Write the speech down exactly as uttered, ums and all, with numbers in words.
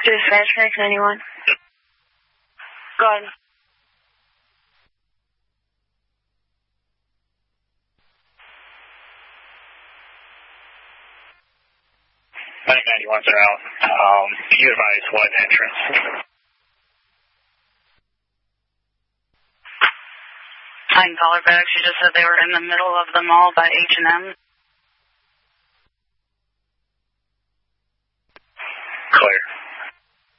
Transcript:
Dispatch Max ninety-one. Go ahead. nine ninety-one's around. Um, can you advise what entrance? I can call her back. She just said they were in the middle of the mall by H and M. Clear.